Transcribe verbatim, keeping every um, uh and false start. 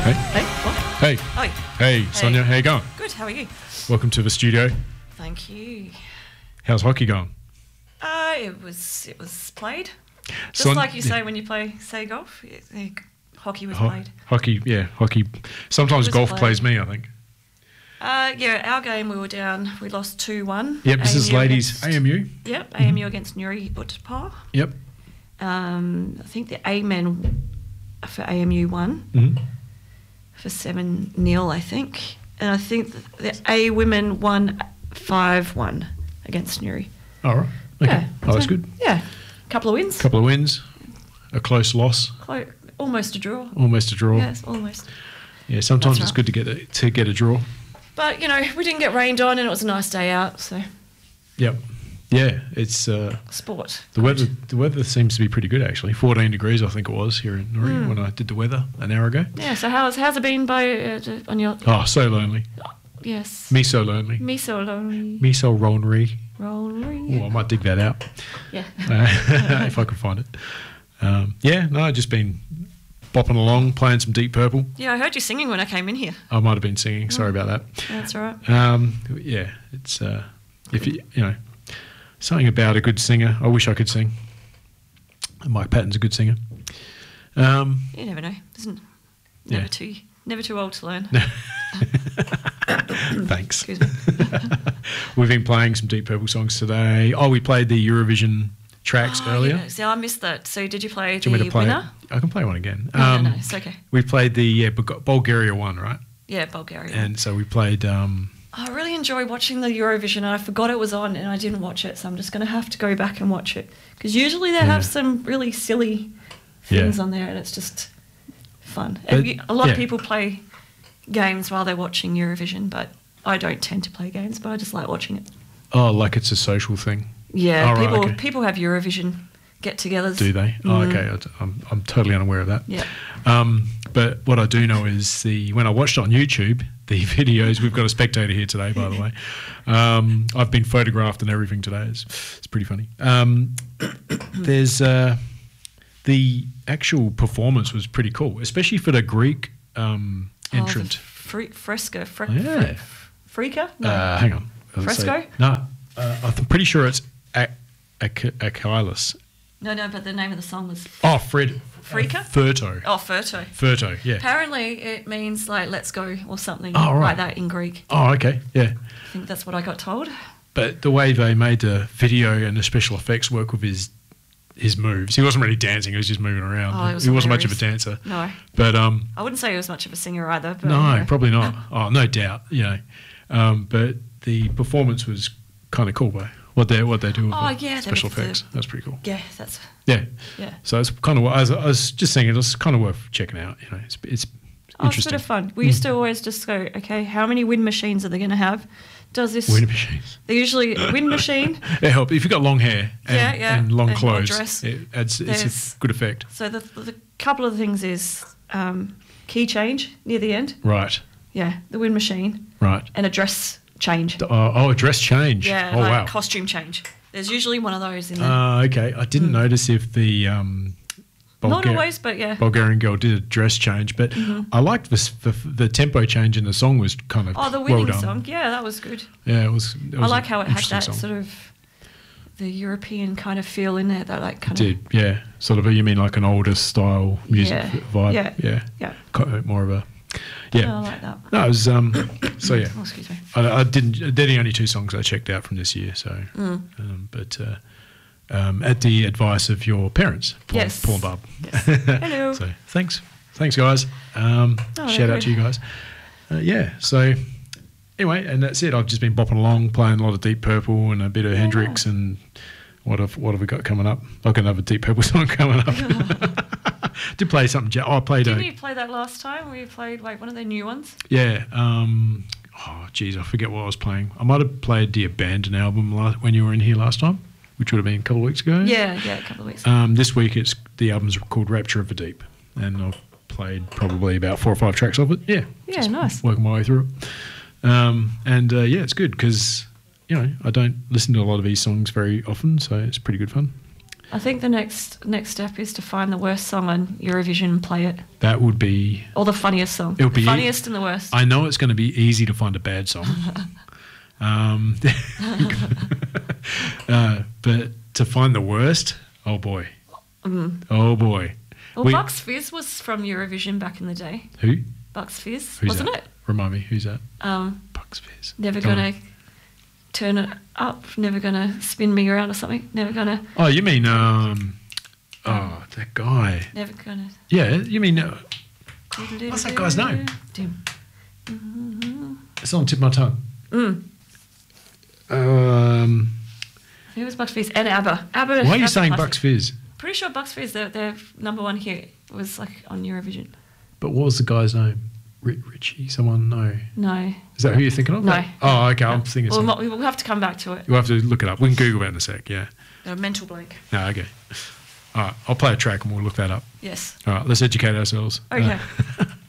Hey. Hey, what? Hey. Oh, Hey, Sonia, how you going? good. How are you? Welcome to the studio. Thank you. How's hockey going? Uh, it was it was played. Just Son- like you yeah. say when you play say golf, it, it, hockey was Ho- played. hockey, yeah, hockey. Sometimes was golf played. plays me, I think. Uh, yeah, our game we were down. We lost two one. Yep, this is ladies against, A M U. Yep, A M U against Nuri Uttar. Yep. Um, I think the A men for A M U won Mm-hmm. for seven nil. I think, and I think the A women won five one against Nuri. All right. Okay. Yeah, Oh, that's so, good. Yeah, couple of wins. Couple of wins, a close loss, Clo- almost a draw. almost a draw. Yes, almost. Yeah, sometimes That's it's right. good to get a, to get a draw. But you know, we didn't get rained on, and it was a nice day out. So Yep. Yeah, it's uh, sport. the weather. The weather seems to be pretty good actually. fourteen degrees, I think it was here in Nuri Mm. when I did the weather an hour ago. Yeah. So how's how's it been by uh, d- on your? Oh, so lonely. Yes. Me so lonely. Me so lonely. Me so lonely. Lonely. Oh, I might dig that out. Yeah. Uh, if I can find it. Um, yeah, no, I've just been bopping along, playing some Deep Purple. Yeah, I heard you singing when I came in here. I might have been singing. Sorry about that. That's all right. Um, yeah, it's uh, if you you know something about a good singer. I wish I could sing. Mike Patton's a good singer. Um, You never know, isn't? Never Yeah. too never too old to learn. Thanks. Excuse me. We've been playing some Deep Purple songs today. Oh, we played the Eurovision tracks Oh, earlier. yeah. See, I missed that. So did you play Do you want the me to play winner? it? I can play one again. No, Um, no, no, it's okay. We played the yeah, Bul- Bulgaria one, right? Yeah, Bulgaria. And so we played. Um, I really enjoy watching the Eurovision, and I forgot it was on, and I didn't watch it, so I'm just going to have to go back and watch it because usually they Yeah. have some really silly things Yeah. on there, and it's just fun. But- And you- a lot yeah. of people play games while they're watching Eurovision, but I don't tend to play games, but I just like watching it. oh, like it's a social thing. Yeah, Oh, right, people okay. people have Eurovision get-togethers. Do they? Oh, Mm. okay. I- I'm I'm totally unaware of that. Yeah. Um, but what I do know is the when I watched it on YouTube, the videos. We've got a spectator here today, by the way. Um, I've been photographed and everything today. It's, it's pretty funny. Um, there's uh, the actual performance was pretty cool, especially for the Greek um, Oh, the entrant. fre- fresco. Fre- Yeah. fre- Freaka? No. Uh, hang on. I'll Fresco? say- no, uh, I'm pretty sure it's A- Ach- Achilles. no, no, but the name of the song was... Oh, Fred. Freaka? Uh, Furto. Oh, Furto. Furto, yeah. Apparently, it means like "let's go" or something Oh, right. like that in Greek. Oh, okay, yeah. I think that's what I got told. But the way they made the video and the special effects work with his his moves, he wasn't really dancing; he was just moving around. Oh, it was he wasn't much of a hilarious. dancer. No, But um, I wouldn't say he was much of a singer either. But no, yeah. probably not. Oh, no doubt. You know, um, but the performance was kind of cool, though. What they what they do with Oh, the yeah, the- special the- effects, that's pretty cool. Yeah, that's Yeah. yeah. So it's kind of what I was, I was just saying. It's kind of worth checking out. You know, it's it's Oh, it's a interesting. bit of fun. We used to always just go, okay, how many wind machines are they going to have? Does this? Wind machines. They usually a wind machine. It helps if you've got long hair and, Yeah, yeah, and long and long clothes. dress. It adds it's There's- a good effect. So the the couple of things is um, key change near the end. Right. Yeah, the wind machine Right. and a dress change. The- oh, oh, a dress change. Yeah, Oh like wow. costume change. There's usually one of those in there. Uh, okay. I didn't Mm. notice if the um, Not Bulgar- always, but yeah. Bulgarian girl did a dress change, but Mhm. I liked this. The, the tempo change in the song was kind of Oh, the well winning done. song. Yeah, that was good. Yeah, it was. It I was like an how it had interesting that song. sort of the European kind of feel in there. That like It kind did, yeah. Sort of. A, you mean like an older style music Yeah, vibe? yeah, yeah. yeah. Kind more of a. Yeah. Oh, I like that. No, it was. Um, so yeah, Oh, excuse me. I, I didn't. They're the only two songs I checked out from this year. So, Mm. um, but uh, um, at the advice of your parents, Paul, Yes. Paul and Barb. Yes. Hello. So thanks, thanks guys. Um, Oh, shout they're out to good. you guys. Uh, yeah. So anyway, and that's it. I've just been bopping along, playing a lot of Deep Purple and a bit of Yeah. Hendrix and what have what have we got coming up? I've got another Deep Purple song coming up. Did play something. ja- Oh, I played Didn't a you play that last time? We played like one of their new ones. yeah. Um, oh, geez, I forget what I was playing. I might have played the Abandon album la- when you were in here last time, which would have been a couple of weeks ago. Yeah, yeah, a couple of weeks. Um, this week, it's the album's called Rapture of the Deep, and I've played probably about four or five tracks of it. Yeah, Yeah, just nice. Working my way through it, um, and uh, yeah, it's good because you know I don't listen to a lot of these songs very often, so it's pretty good fun. I think the next next step is to find the worst song on Eurovision and play it, That would be. or the funniest song. It would be- funniest and the worst. I know it's going to be easy to find a bad song. um, uh, but to find the worst, oh boy. Mm. Oh boy. Well, We- Bucks Fizz was from Eurovision back in the day. Who? Bucks Fizz, Who's wasn't that? it? Remind me, who's that? Um, Bucks Fizz. never Don't gonna know. turn it up. Never gonna spin me around or something. Never gonna. Oh, you mean, um, oh, that guy. Never gonna. Yeah, you mean, uh, what's that guy's name? Dim. Mm-hmm. It's on the tip of my tongue. Mm. Um, I think it was Bucks Fizz and ABBA. ABBA. why are you ABBA saying classic. Bucks Fizz? Pretty sure Bucks Fizz, their, their number one hit was like on Eurovision. But what was the guy's name? Ri- Richie? Someone? No. No. Is that who you're thinking of? No. Oh, okay. I'm thinking. We'll, Well, we'll have to come back to it. You'll have to look it up. We can Google that in a sec. Yeah. A mental blank. No. Okay. All right. I'll play a track and we'll look that up. Yes. All right. Let's educate ourselves. Okay. Uh,